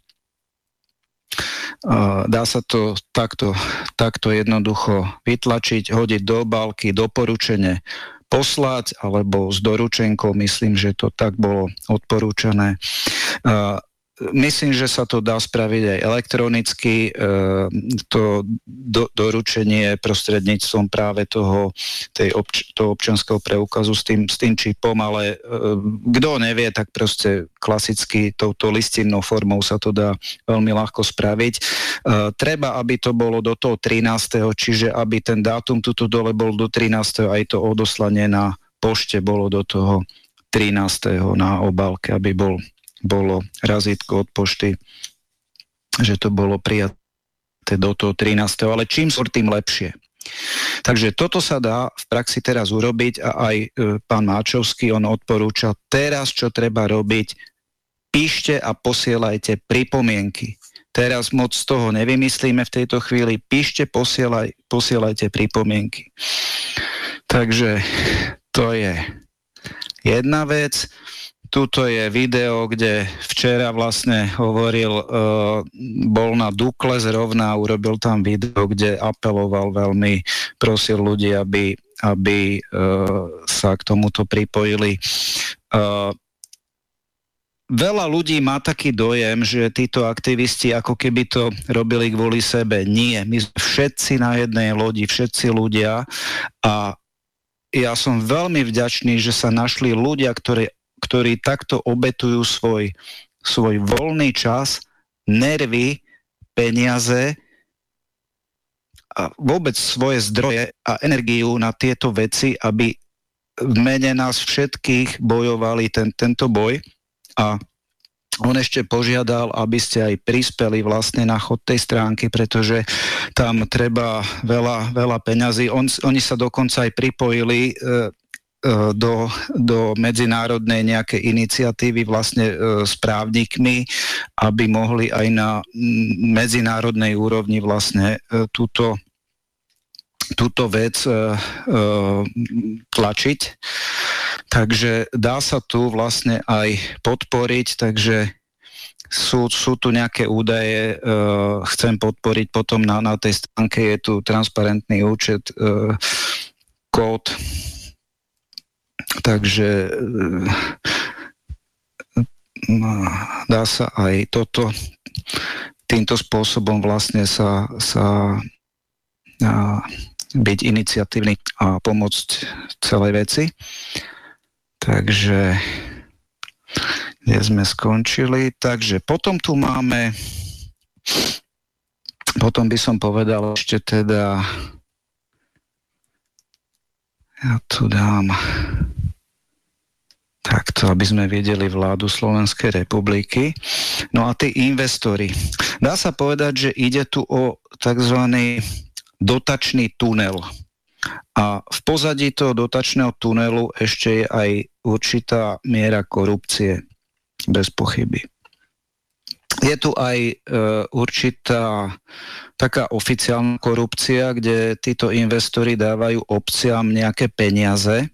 Dá sa to takto, takto jednoducho vytlačiť, hodiť do obálky, doporučenie poslať, alebo s doručenkou, myslím, že to tak bolo odporúčané. Myslím, že sa to dá spraviť aj elektronicky, to do, doručenie prostredníctvom práve toho, tej obč, toho občianskeho preukazu s tým, s tým čipom, ale kto nevie, tak proste klasicky touto listinnou formou sa to dá veľmi ľahko spraviť. Treba, aby to bolo do toho trinásteho, čiže aby ten dátum tuto dole bol do trinásteho, aj to odoslanie na pošte bolo do toho trinásteho na obálke, aby bol bolo razítko od pošty, že to bolo prijaté do toho trinásteho ale čím skôr, tým lepšie. Takže toto sa dá v praxi teraz urobiť a aj e, pán Máčovský, on odporúča teraz, čo treba robiť, píšte a posielajte pripomienky. Teraz moc z toho nevymyslíme v tejto chvíli, píšte, posielaj, posielajte pripomienky. Takže to je jedna vec. Tuto je video, kde včera vlastne hovoril, e, bol na Dukle zrovna, urobil tam video, kde apeloval veľmi, prosil ľudí, aby, aby e, sa k tomuto pripojili. E, veľa ľudí má taký dojem, že títo aktivisti ako keby to robili kvôli sebe. Nie, my sme všetci na jednej lodi, všetci ľudia a ja som veľmi vďačný, že sa našli ľudia, ktorí ktorí takto obetujú svoj, svoj voľný čas, nervy, peniaze a vôbec svoje zdroje a energiu na tieto veci, aby v mene nás všetkých bojovali ten, tento boj. A on ešte požiadal, aby ste aj prispeli vlastne na chod tej stránky, pretože tam treba veľa, veľa peňazí. On, oni sa dokonca aj pripojili e, Do, do medzinárodnej nejakej iniciatívy vlastne e, s právnikmi, aby mohli aj na medzinárodnej úrovni vlastne e, túto, túto vec e, e, tlačiť. Takže dá sa tu vlastne aj podporiť, takže sú, sú tu nejaké údaje, e, chcem podporiť potom na, na tej stránke, je tu transparentný účet, e, kód. Takže dá sa aj toto týmto spôsobom vlastne sa, sa byť iniciatívny a pomôcť celej veci. Takže kde sme skončili. Takže potom tu máme, potom by som povedal ešte teda, ja tu dám Takto, aby sme videli vládu Slovenskej republiky. No a tí investori. Dá sa povedať, že ide tu o tzv. Dotačný tunel. A v pozadí toho dotačného tunelu ešte je aj určitá miera korupcie. Bez pochyby. Je tu aj e, určitá taká oficiálna korupcia, kde títo investori dávajú obciam nejaké peniaze.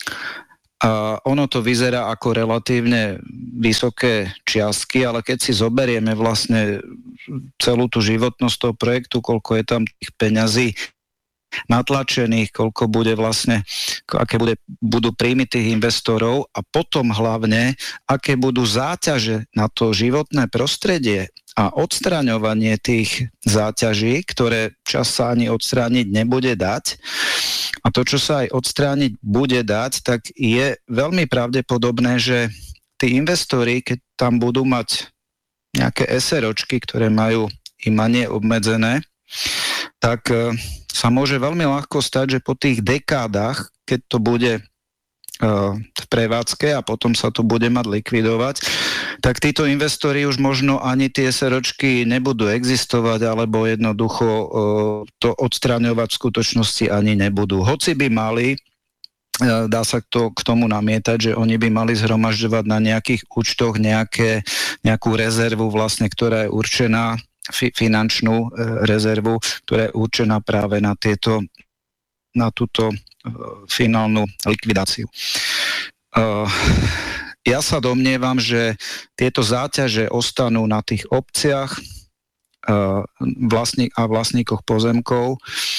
A ono to vyzerá ako relatívne vysoké čiastky, ale keď si zoberieme vlastne celú tú životnosť toho projektu, koľko je tam tých peňazí natlačených, koľko bude vlastne, aké bude, budú príjmy tých investorov a potom hlavne, aké budú záťaže na to životné prostredie a odstraňovanie tých záťaží, ktoré čas sa ani odstrániť nebude dať. A to, čo sa aj odstrániť bude dať, tak je veľmi pravdepodobné, že tí investori, keď tam budú mať nejaké SROčky, ktoré majú imanie obmedzené, tak sa môže veľmi ľahko stať, že po tých dekádach, keď to bude v prevádzke a potom sa to bude mať likvidovať, tak títo investori už možno ani tie SROčky nebudú existovať, alebo jednoducho to odstraňovať v skutočnosti ani nebudú. Hoci by mali, dá sa to k tomu namietať, že oni by mali zhromažďovať na nejakých účtoch nejaké, nejakú rezervu vlastne, ktorá je určená, fi, finančnú rezervu, ktorá je určená práve na tieto, na túto finálnu likvidáciu. Uh, ja sa domnievam, že tieto záťaže ostanú na tých obciach uh, vlastní, a vlastníkoch pozemkov,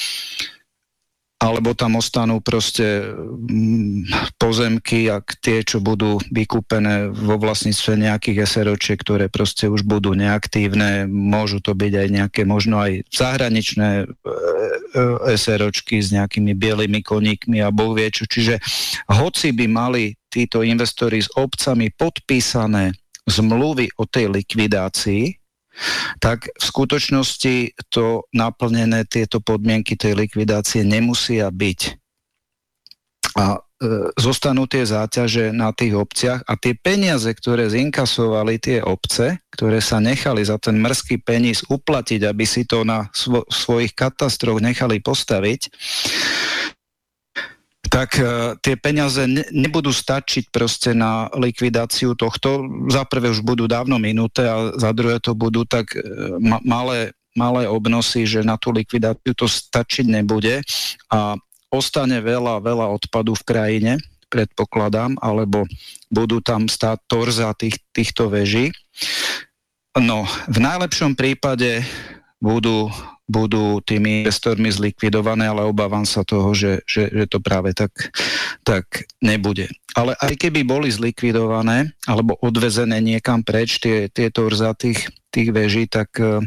alebo tam ostanú proste um, pozemky, ak tie, čo budú vykúpené vo vlastníctve nejakých SROčiek, ktoré proste už budú neaktívne, môžu to byť aj nejaké možno aj zahraničné SROčky s nejakými bielými koníkmi a boh vie čo. Čiže hoci by mali títo investori s obcami podpísané zmluvy o tej likvidácii, tak v skutočnosti to naplnené tieto podmienky tej likvidácie nemusia byť. A e, zostanú tie záťaže na tých obciach a tie peniaze, ktoré zinkasovali tie obce, ktoré sa nechali za ten mrzký peníz uplatiť, aby si to na svo- svojich katastroch nechali postaviť, tak uh, tie peniaze ne, nebudú stačiť proste na likvidáciu tohto. Za prvé už budú dávno minuté a za druhé to budú tak uh, ma, malé, malé obnosy, že na tú likvidáciu to stačiť nebude a ostane veľa, veľa odpadu v krajine, predpokladám, alebo budú tam stáť torza tých, týchto veží. No, v najlepšom prípade budú budú tými investormi zlikvidované, ale obávam sa toho, že, že, že to práve tak, tak nebude. Ale aj keby boli zlikvidované alebo odvezené niekam preč tie, tie torza tých, tých veží, tak uh,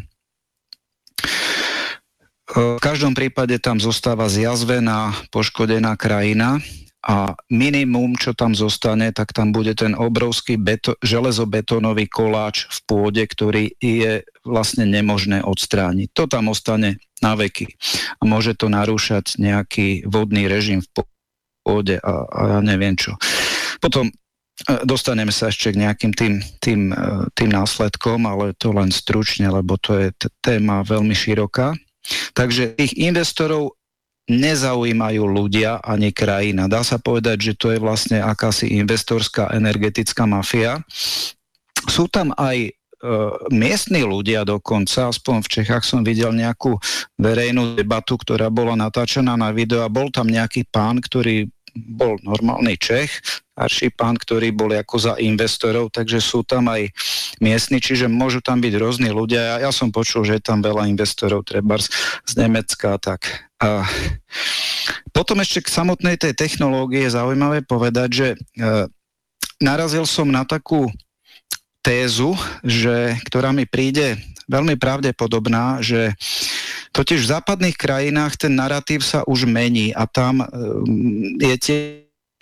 v každom prípade tam zostáva zjazvená, poškodená krajina a minimum, čo tam zostane, tak tam bude ten obrovský beto- železobetónový koláč v pôde, ktorý je vlastne nemožné odstrániť. To tam ostane na veky. A môže to narúšať nejaký vodný režim v pôde a, a ja neviem čo. Potom dostaneme sa ešte k nejakým tým, tým, tým následkom, ale to len stručne, lebo to je t- téma veľmi široká. Takže tých investorov nezaujímajú ľudia ani krajina. Dá sa povedať, že to je vlastne akási investorská energetická mafia. Sú tam aj e, miestni ľudia dokonca, aspoň v Čechách som videl nejakú verejnú debatu, ktorá bola natáčaná na video a bol tam nejaký pán, ktorý bol normálny Čech, starší pán, ktorý bol ako za investorov, takže sú tam aj miestni, čiže môžu tam byť rôzni ľudia. Ja, ja som počul, že je tam veľa investorov, trebárs z Nemecka, tak. A potom ešte k samotnej tej technológie je zaujímavé povedať, že e, narazil som na takú tézu, že, ktorá mi príde veľmi pravdepodobná, že totiž v západných krajinách ten narratív sa už mení a tam e, je tie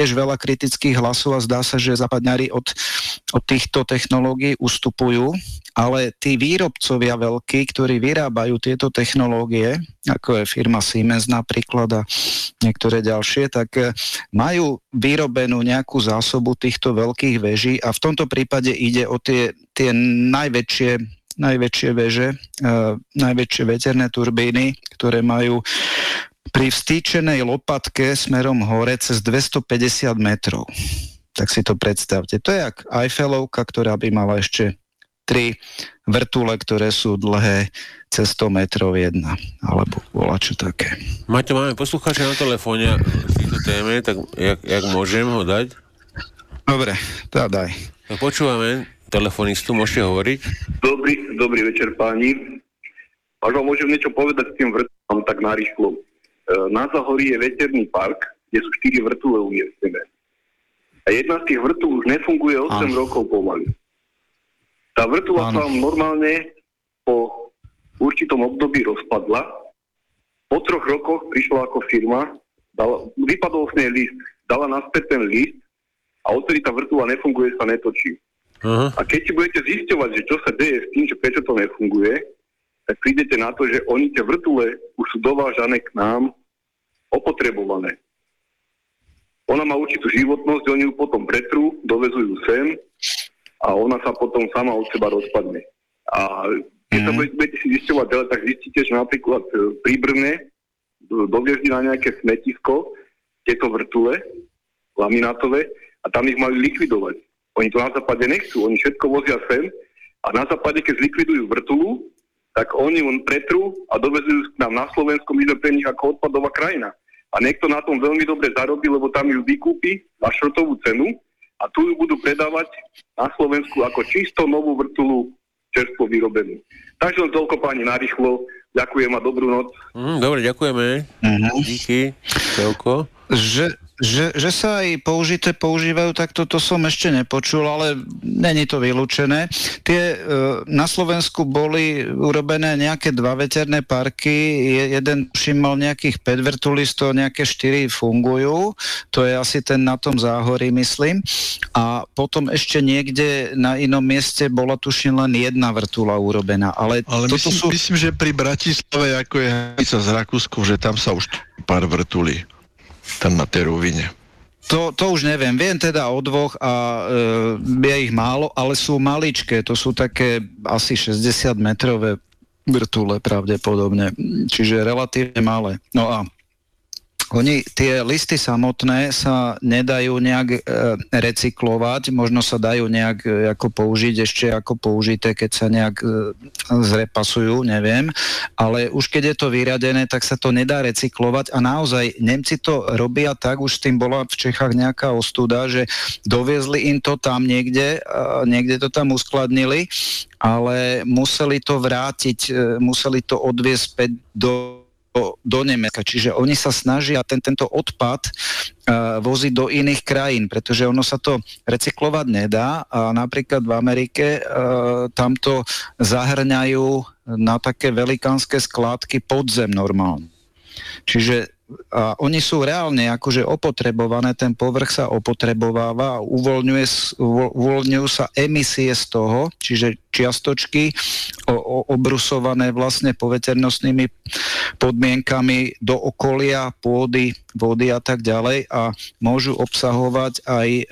tiež veľa kritických hlasov a zdá sa, že západňari od, od týchto technológií ustupujú, ale tí výrobcovia veľkí, ktorí vyrábajú tieto technológie, ako je firma Siemens napríklad a niektoré ďalšie, tak majú vyrobenú nejakú zásobu týchto veľkých veží a v tomto prípade ide o tie, tie najväčšie najväčšie veže, uh, najväčšie veterné turbíny, ktoré majú pri vstýčenej lopatke smerom hore cez dvestopäťdesiat metrov. Tak si to predstavte. To je jak Eiffelovka, ktorá by mala ešte tri vrtule, ktoré sú dlhé cez sto metrov jedna, alebo volačo také. Maťo, máme poslucháča na telefóne v tejto téme, tak jak, jak môžem ho dať? Dobre, tá daj. Tak počúvame telefonistu, môžete hovoriť? Dobrý, dobrý večer, páni. Až vám môžem niečo povedať s tým vrtulom tak narýchlo. Na Zahorí je veterný park, kde sú štyri vrtule umiestnené. A jedna z tých vrtul už nefunguje osem Aha. rokov pomaly. Tá vrtula sa vám normálne po určitom období rozpadla. Po troch rokoch prišla ako firma, dala, vypadol z nej list, dala naspäť ten list a odtedy tá vrtula nefunguje, sa netočí. Aha. A keď si budete zisťovať, že čo sa deje s tým, že prečo to nefunguje, tak prídete na to, že oni tie vrtule už sú dovážané k nám opotrebované. Ona má určitú životnosť, oni ju potom pretrú, dovezujú sem a ona sa potom sama od seba rozpadne. A keď mm. sa budete, budete si zisťovať ďalej, tak zistíte, že napríklad pri Brne doviezli na nejaké smetisko tieto vrtule laminátové a tam ich mali likvidovať. Oni to na západe nechcú, oni všetko vozia sem a na západe, keď zlikvidujú vrtulu, tak oni on pretrú a dovezujú k nám na Slovensku, my sme pre nich ako odpadová krajina. A niekto na tom veľmi dobre zarobí, lebo tam ju vykúpi na šrotovú cenu a tu ju budú predávať na Slovensku ako čisto novú vrtulu čerstvo vyrobenú. Takže len toľko, páni, narýchlo. Ďakujem a dobrú noc. Mm, dobre, ďakujeme. Mm-hmm. Díky. Toľko. Že... Že, že sa aj použité používajú, tak toto som ešte nepočul, ale není to vylúčené. Tie e, na Slovensku boli urobené nejaké dva veterné parky, je, jeden mal nejakých päť vrtulistov, nejaké štyri fungujú, to je asi ten na tom Záhorí, myslím. A potom ešte niekde na inom mieste bola tuším len jedna vrtula urobená. Ale, ale toto myslím, sú... myslím, že pri Bratislave, ako je hranica z Rakúsku, že tam sa už pár vrtulí. Tam na tej rovine. To, to už neviem. Viem teda o dvoch a e, je ich málo, ale sú maličké. To sú také asi šesťdesiatmetrové vrtule pravdepodobne. Čiže relatívne malé. No a oni, tie listy samotné sa nedajú nejak e, recyklovať, možno sa dajú nejak e, ako použiť ešte ako použité, keď sa nejak e, zrepasujú, neviem, ale už keď je to vyradené, tak sa to nedá recyklovať a naozaj Nemci to robia tak, už s tým bola v Čechách nejaká ostuda, že doviezli im to tam niekde, a niekde to tam uskladnili, ale museli to vrátiť, e, museli to odviesť späť do do Nemecka. Čiže oni sa snažia ten, tento odpad uh, voziť do iných krajín, pretože ono sa to recyklovať nedá a napríklad v Amerike uh, tamto zahrňajú na také velikánske skládky podzem normálne. Čiže a oni sú reálne akože opotrebované, ten povrch sa opotrebováva a uvoľňuje, uvoľňujú sa emisie z toho, čiže čiastočky o, o, obrusované vlastne poveternostnými podmienkami do okolia, pôdy, vody a tak ďalej a môžu obsahovať aj e,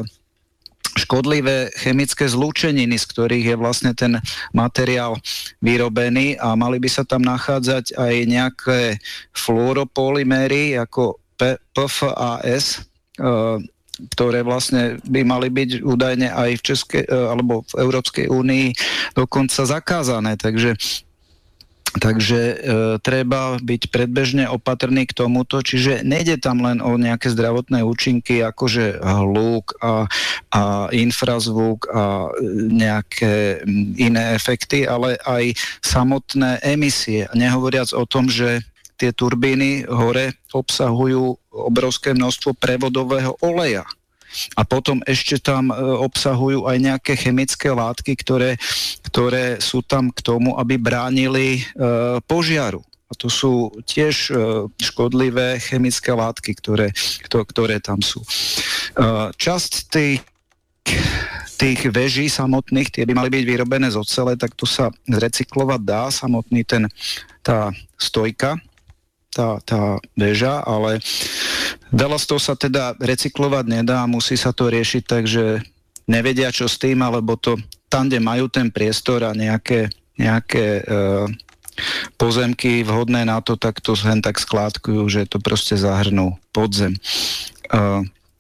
škodlivé chemické zlúčeniny, z ktorých je vlastne ten materiál vyrobený a mali by sa tam nachádzať aj nejaké fluoropolyméry ako P F A S, ktoré vlastne by mali byť údajne aj v Českej alebo v Európskej únii dokonca zakázané. Takže Takže e, treba byť predbežne opatrný k tomuto, čiže nejde tam len o nejaké zdravotné účinky, akože hluk a, a infrazvuk a nejaké iné efekty, ale aj samotné emisie. Nehovoriac o tom, že tie turbíny hore obsahujú obrovské množstvo prevodového oleja. A potom ešte tam e, obsahujú aj nejaké chemické látky, ktoré, ktoré sú tam k tomu, aby bránili e, požiaru. A to sú tiež škodlivé chemické látky, ktoré, ktoré tam sú. Časť tých, tých veží samotných, tie by mali byť vyrobené z ocele, tak to sa zrecyklovať dá, samotný ten, tá stojka, tá, tá väža, ale veľa z toho sa teda recyklovať nedá a musí sa to riešiť, takže nevedia, čo s tým, alebo to tam, kde majú ten priestor a nejaké, nejaké e, pozemky vhodné na to, tak to hen tak skládkujú, že to proste zahrnú pod zem. E,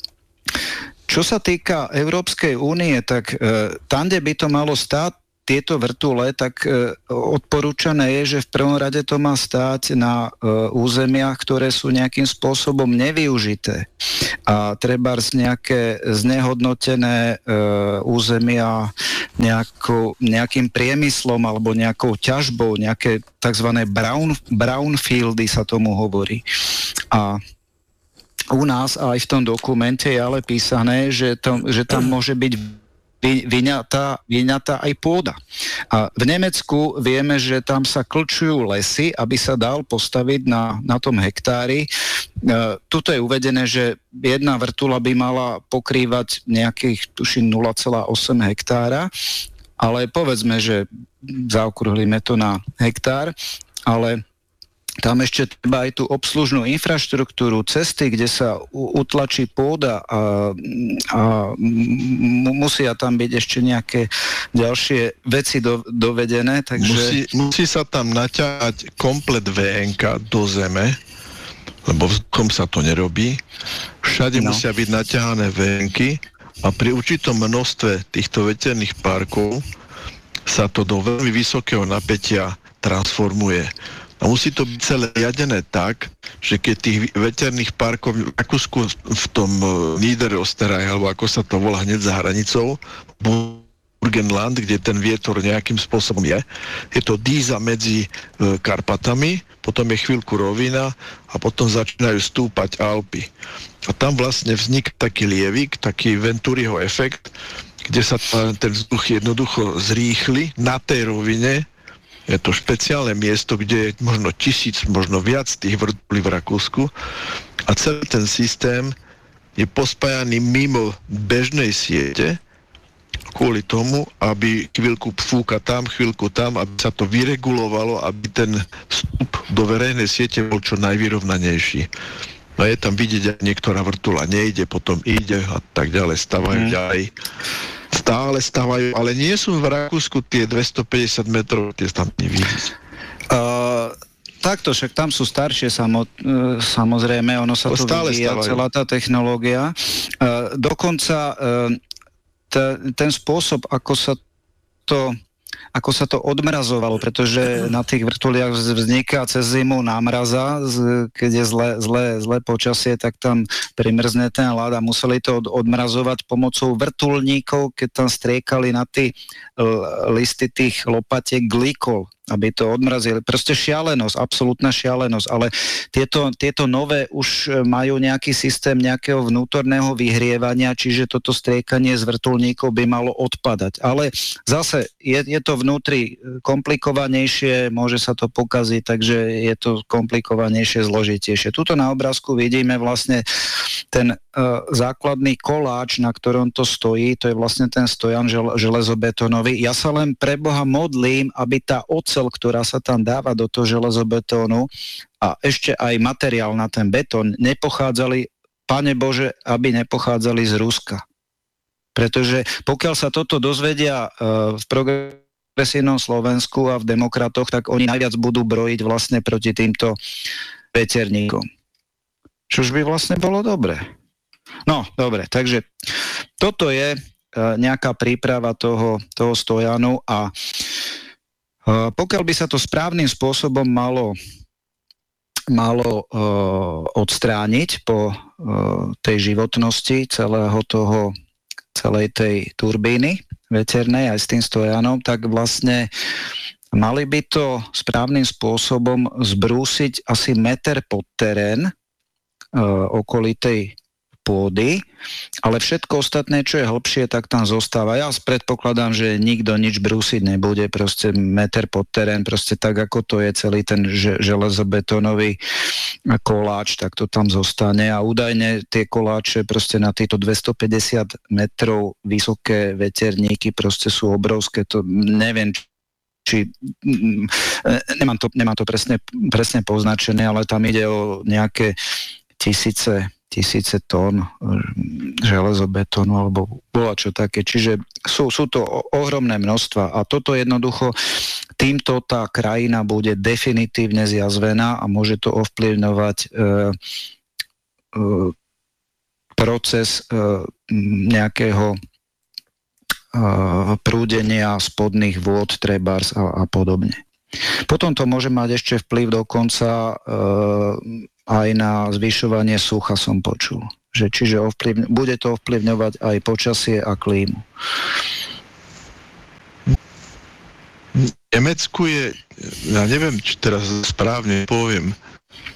čo sa týka Európskej únie, tak e, tam, kde by to malo stáť, tieto vrtule, tak e, odporúčané je, že v prvom rade to má stáť na e, územiach, ktoré sú nejakým spôsobom nevyužité. A treba z nejaké znehodnotené e, územia nejakou, nejakým priemyslom alebo nejakou ťažbou, nejaké tzv. brown, brownfieldy sa tomu hovorí. A u nás aj v tom dokumente je ale písané, že, to, že tam môže byť vyňatá, vyňatá aj pôda. A v Nemecku vieme, že tam sa klčujú lesy, aby sa dal postaviť na, na tom hektári. E, tuto je uvedené, že jedna vrtula by mala pokrývať nejakých, tuším, nula celá osem hektára, ale povedzme, že zaokrúhlime to na hektár, ale tam ešte treba aj tú obslužnú infraštruktúru, cesty, kde sa utlačí pôda a, a m- musia tam byť ešte nejaké ďalšie veci do, dovedené. Takže... Musí, musí sa tam naťahať komplet vé en ká do zeme, lebo vzduchom sa to nerobí. Všade no. musia byť naťahané vé en ky a pri určitom množstve týchto veterných parkov sa to do veľmi vysokého napätia transformuje. A musí to byť celé riadené tak, že keď tých veterných parkov v Rakúsku v tom Niederösterreich, alebo ako sa to volá hneď za hranicou, Burgenland, kde ten vietor nejakým spôsobom je, je to díza medzi e, Karpatami, potom je chvíľku rovina a potom začínajú stúpať Alpy. A tam vlastne vzniká taký lievik, taký Venturiho efekt, kde sa ten vzduch jednoducho zrýchli na tej rovine. Je to špeciálne miesto, kde je možno tisíc, možno viac tých vrtulí v Rakúsku a celý ten systém je pospájaný mimo bežnej siete kvôli tomu, aby chvíľku fúka tam, chvíľku tam, aby sa to vyregulovalo, aby ten vstup do verejnej siete bol čo najvyrovnanejší. No je tam vidieť, že niektorá vrtula nejde, potom ide a tak ďalej, stavajú mm. ďalej. Stále stávajú, ale nie sú v Rakúsku tie dvestopäťdesiat metrov, tie tam nevidíš. Uh, takto, však tam sú staršie samo, uh, samozrejme, ono sa to, to vyvíja, celá tá technológia. Uh, dokonca uh, t- ten spôsob, ako sa to ako sa to odmrazovalo, pretože na tých vrtuliach vzniká cez zimu námraza, keď je zlé, zlé, zlé počasie, tak tam primrzne ten ľad a museli to od, odmrazovať pomocou vrtuľníkov, keď tam striekali na tie listy tých lopatiek glykol, aby to odmrazili. Proste šialenosť, absolútna šialenosť, ale tieto, tieto nové už majú nejaký systém nejakého vnútorného vyhrievania, čiže toto striekanie z vrtuľníkov by malo odpadať. Ale zase je, je to vnútri komplikovanejšie, môže sa to pokaziť, takže je to komplikovanejšie, zložitejšie. Tuto na obrázku vidíme vlastne ten uh, základný koláč, na ktorom to stojí, to je vlastne ten stojan žel, železobetónový. Ja sa len pre Boha modlím, aby tá oceľ, ktorá sa tam dáva do toho železobetónu a ešte aj materiál na ten betón nepochádzali, Pane Bože, aby nepochádzali z Ruska. Pretože pokiaľ sa toto dozvedia uh, v progresívnom Slovensku a v demokratoch, tak oni najviac budú brojiť vlastne proti týmto veterníkom. Čož by vlastne bolo dobre. No, dobre, takže toto je uh, nejaká príprava toho, toho stojanu a uh, pokiaľ by sa to správnym spôsobom malo, malo uh, odstrániť po uh, tej životnosti celého toho, celej tej turbíny veternej aj s tým stojanom, tak vlastne mali by to správnym spôsobom zbrúsiť asi meter pod terén okolitej pôdy, ale všetko ostatné, čo je hlbšie, tak tam zostáva. Ja predpokladám, že nikto nič brúsiť nebude, proste meter pod terén, proste tak, ako to je celý ten železobetónový koláč, tak to tam zostane a údajne tie koláče proste na tieto dvestopäťdesiat metrov vysoké veterníky proste sú obrovské, to neviem, či nemám to, nemám to presne, presne poznačené, ale tam ide o nejaké tisíce tisíce tón železobetónu alebo bola čo také. Čiže sú, sú to ohromné množstva a toto jednoducho týmto tá krajina bude definitívne zjazvená a môže to ovplyvňovať e, e, proces e, nejakého e, prúdenia spodných vôd, trebárs a, a podobne. Potom to môže mať ešte vplyv dokonca e, aj na zvyšovanie sucha som počul. Že, čiže ovplyvň, bude to ovplyvňovať aj počasie a klímu. V Nemecku je, ja neviem, či teraz správne poviem,